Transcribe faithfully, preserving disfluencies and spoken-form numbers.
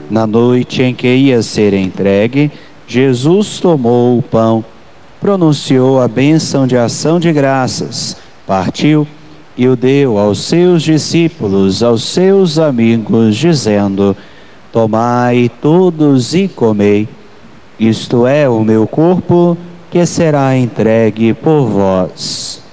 Na noite em que ia ser entregue, Jesus tomou o pão, pronunciou a bênção de ação de graças, partiu e o deu aos seus discípulos, aos seus amigos, dizendo: tomai todos e comei. Isto é o meu corpo, que será entregue por vós.